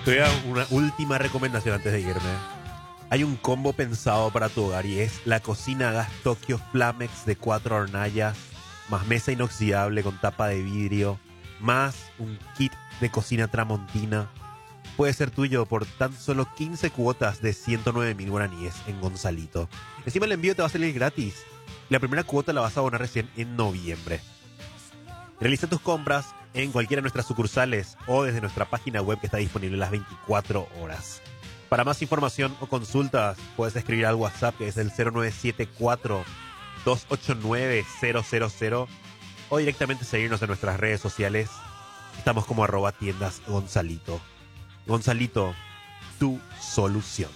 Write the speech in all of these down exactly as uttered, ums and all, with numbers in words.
Te voy a dar una última recomendación antes de irme. Hay un combo pensado para tu hogar y es la cocina gas Tokyo Flamex de cuatro hornallas, más mesa inoxidable con tapa de vidrio, más un kit de cocina tramontina. Puede ser tuyo por tan solo quince cuotas de ciento nueve mil guaraníes en Gonzalito. Encima el envío te va a salir gratis. La primera cuota la vas a abonar recién en noviembre. Realiza tus compras en cualquiera de nuestras sucursales o desde nuestra página web que está disponible las veinticuatro horas. Para más información o consultas, puedes escribir al WhatsApp que es el cero nueve siete cuatro, dos ocho nueve, cero cero cero o directamente seguirnos en nuestras redes sociales. Estamos como arroba tiendas Gonzalito. Gonzalito, tu solución.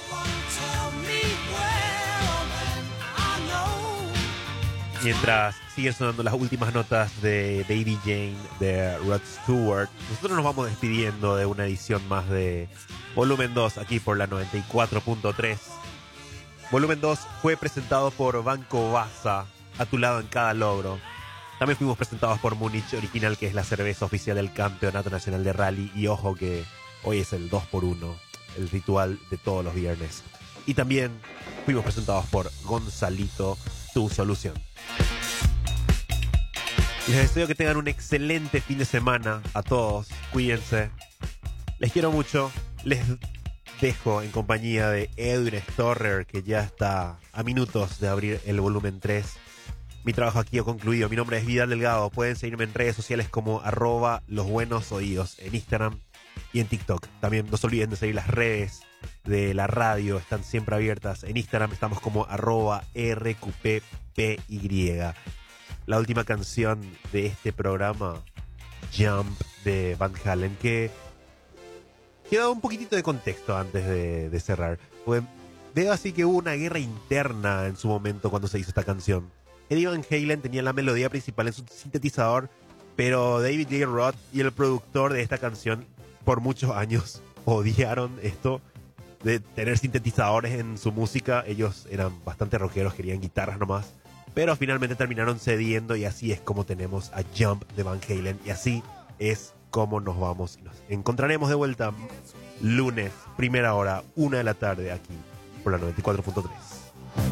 Mientras siguen sonando las últimas notas de Baby Jane de Rod Stewart, nosotros nos vamos despidiendo de una edición más de Volumen dos aquí por la noventa y cuatro punto tres. Volumen dos fue presentado por Banco Baza, a tu lado en cada logro. También fuimos presentados por Múnich Original, que es la cerveza oficial del Campeonato Nacional de Rally. Y ojo que hoy es el dos por uno, el ritual de todos los viernes. Y también fuimos presentados por Gonzalito, tu solución. Les deseo que tengan un excelente fin de semana a todos. Cuídense. Les quiero mucho. Les dejo en compañía de Edwin Storrer, que ya está a minutos de abrir el volumen tres. Mi trabajo aquí ha concluido. Mi nombre es Vidal Delgado. Pueden seguirme en redes sociales como arroba los buenos oídos en Instagram y en TikTok. También no se olviden de seguir las redes de la radio. Están siempre abiertas. En Instagram estamos como arroba R Q P P Y. La última canción de este programa, Jump de Van Halen, que quiero dar un poquitito de contexto antes de, de cerrar. Pues veo así que hubo una guerra interna en su momento cuando se hizo esta canción. Eddie Van Halen tenía la melodía principal en su sintetizador, pero David Lee Roth y el productor de esta canción por muchos años odiaron esto de tener sintetizadores en su música. Ellos eran bastante rockeros, querían guitarras nomás. Pero finalmente terminaron cediendo y así es como tenemos a Jump de Van Halen. Y así es como nos vamos. Nos encontraremos de vuelta lunes, primera hora, una de la tarde aquí por la noventa y cuatro punto tres.